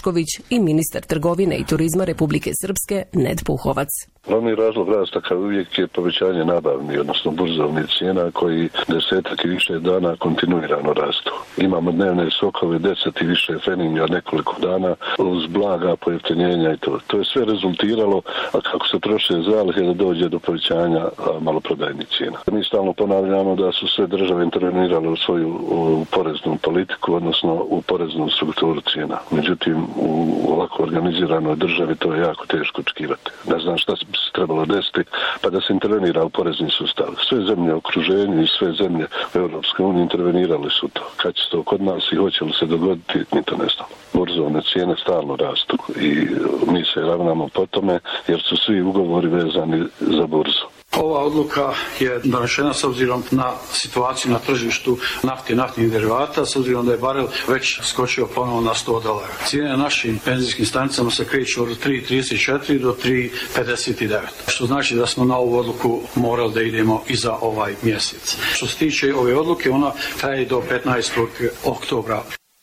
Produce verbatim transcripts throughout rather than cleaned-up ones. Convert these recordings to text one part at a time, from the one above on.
Bošković i ministar trgovine i turizma Republike Srpske Ned Puhovac. Glavni razlog rasta kao uvijek je povećanje nabavni, odnosno burzovnih cijena koji desetak i više dana kontinuirano rastu. Imamo dnevne sokove, deset i više feninja nekoliko dana uz blaga pojeftinjenja i to. To je sve rezultiralo, a kako se troše zalihe da dođe do povećanja maloprodajnih cijena. Mi stalno ponavljamo da su sve države intervenirale u svoju u poreznu politiku, odnosno u poreznu strukturu cijena. Međutim, u ovako organiziranoj državi to je jako teško očekivati. Ne znam šta se trebalo desiti pa da se intervenira u porezni sustav. Sve zemlje u okruženju i sve zemlje u Europskoj uniji intervenirale su to. Kad će to kod nas i hoće li se dogoditi, ni to ne znamo. Burzovne cijene stalno rastu i mi se ravnamo po tome jer su svi ugovori vezani za burzu. Ova odluka je donesena s obzirom na situaciju na tržištu nafte i naftnih derivata, s obzirom da je barel već skočio ponovo na sto dolara. Cijene na našim benzinskim stanicama se kreću od tri trideset četiri do tri pedeset devet, što znači da smo na ovu odluku morali da idemo i za ovaj mjesec. Što se tiče ove odluke, ona traje do petnaestog oktobra.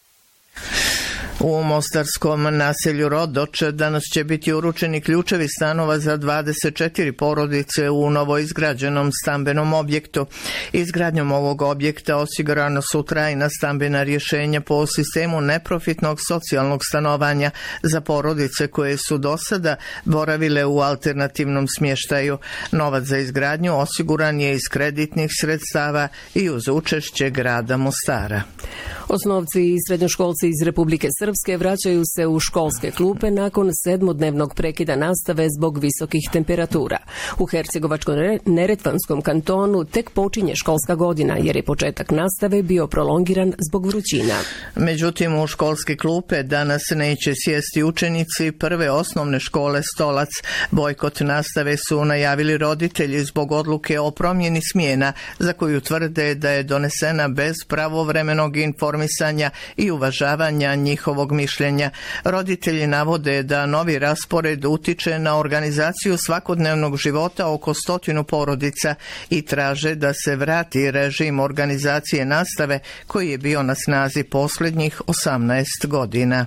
U mostarskom naselju Rodoče danas će biti uručeni ključevi stanova za dvadeset četiri porodice u novoizgrađenom stambenom objektu. Izgradnjom ovog objekta osigurano su trajna stambena rješenja po sistemu neprofitnog socijalnog stanovanja za porodice koje su do sada boravile u alternativnom smještaju. Novac za izgradnju osiguran je iz kreditnih sredstava i uz učešće grada Mostara. Osnovci i srednjoškolci iz Republike Srpske vraćaju se u školske klupe nakon sedmodnevnog prekida nastave zbog visokih temperatura. U Hercegovačko-neretvanskom kantonu tek počinje školska godina jer je početak nastave bio prolongiran zbog vrućina. Međutim, u školske klupe danas neće sjesti učenici prve osnovne škole Stolac. Bojkot nastave su najavili roditelji zbog odluke o promjeni smjena za koju tvrde da je donesena bez pravovremenog informisanja i uvažavanja njihovog mišljenja. Roditelji navode da novi raspored utiče na organizaciju svakodnevnog života oko stotinu porodica i traže da se vrati režim organizacije nastave koji je bio na snazi posljednjih osamnaest godina.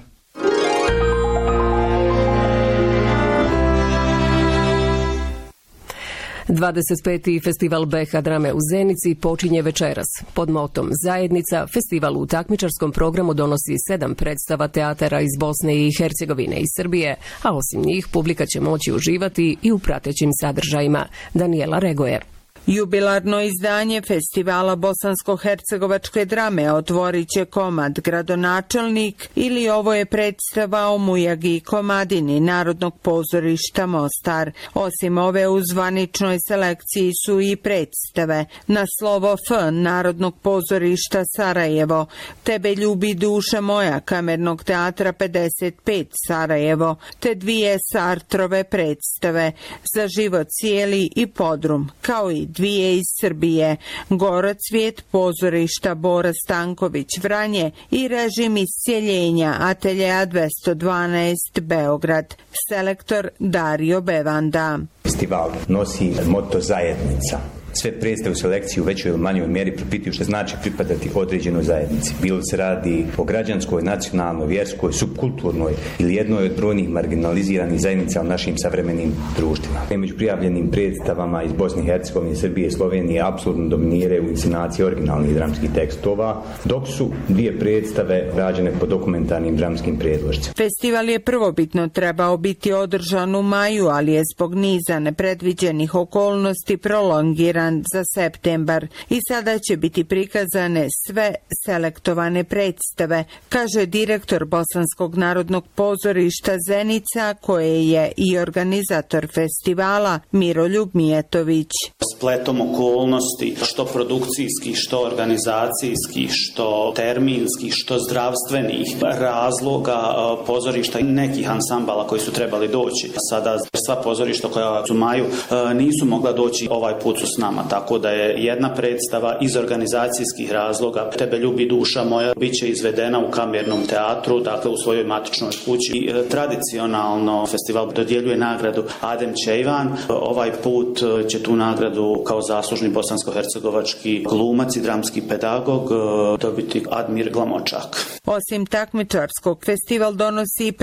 dvadeset peti festival B H drame u Zenici počinje večeras. Pod motom Zajednica, festival u takmičarskom programu donosi sedam predstava teatara iz Bosne i Hercegovine i Srbije, a osim njih publika će moći uživati i u pratećim sadržajima. Daniela Regoje. Jubilarno izdanje festivala bosansko-hercegovačke drame otvorit će komad Gradonačelnik ili ovo je predstava o Mujagi Komadini Narodnog pozorišta Mostar. Osim ove u zvaničnoj selekciji su i predstave na slovo F Narodnog pozorišta Sarajevo, Tebe ljubi duša moja Kamernog teatra pedeset pet Sarajevo, te dvije Sartrove predstave Za život cijeli i Podrum, kao i dvije iz Srbije, Gorocvijet pozorišta Bora Stanković Vranje i Režim iscijeljenja Ateljeja dvjesto dvanaest Beograd. Selektor Dario Bevanda. Festival nosi moto Zajednica. Sve predstave u selekciji u većoj ili manjoj mjeri propituju što znači pripadati određenoj zajednici. Bilo se radi o građanskoj, nacionalnoj, vjerskoj, subkulturnoj ili jednoj od brojnih marginaliziranih zajednica u našim savremenim društvima. Među prijavljenim predstavama iz Bosne i Hercegovine, Srbije i Slovenije apsolutno dominiraju u inscenaciji originalnih dramskih tekstova, dok su dvije predstave rađene po dokumentarnim dramskim predlošcima. Festival je prvobitno trebao biti održan u maju, ali je zbog niza nepredviđenih okolnosti prolongiran za septembar i sada će biti prikazane sve selektovane predstave, kaže direktor Bosanskog narodnog pozorišta Zenica, koje je i organizator festivala Miroljub Mijetović. Spletom okolnosti, što produkcijski, što organizacijski, što terminski, što zdravstvenih razloga pozorišta i nekih ansambala koji su trebali doći. Sada sva pozorišta koja su u maju nisu mogla doći, ovaj put su s nama. Tako da je jedna predstava iz organizacijskih razloga Tebe ljubi duša moja biće izvedena u Kamernom teatru, dakle u svojoj matičnoj kući. I, e, tradicionalno festival dodjeljuje nagradu Adem Čejvan. Ovaj put će tu nagradu kao zaslužni bosansko-hercegovački glumac i dramski pedagog e, dobiti Admir Glamočak. Osim takmičarskog, festival donosi